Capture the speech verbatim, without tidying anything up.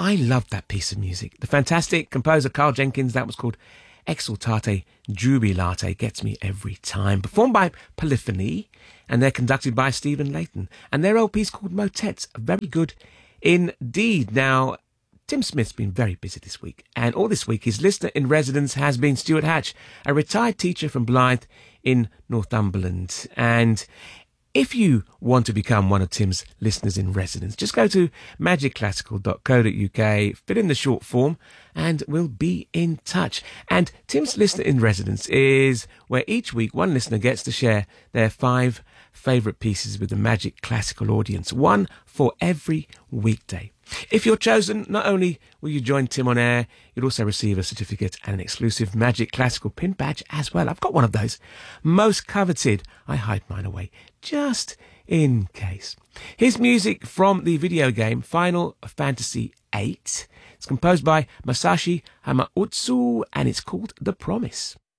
I loved that piece of music. The fantastic composer Carl Jenkins, that was called Exultate Jubilate, gets me every time. Performed by Polyphony, and they're conducted by Stephen Layton. And their L P's called Motets, very good indeed. Now, Tim Smith's been very busy this week, and all this week his listener in residence has been Stuart Hatch, a retired teacher from Blyth in Northumberland. And if you want to become one of Tim's listeners in residence, just go to magic classical dot co dot uk, fill in the short form, and we'll be in touch. And Tim's listener in residence is where each week one listener gets to share their five favourite pieces with the Magic Classical audience, one for every weekday. If you're chosen, not only will you join Tim on air, you'll also receive a certificate and an exclusive Magic Classical pin badge as well. I've got one of those. Most coveted. I hide mine away just in case. Here's music from the video game Final Fantasy eight. It's composed by Masashi Hamautsu and it's called The Promise.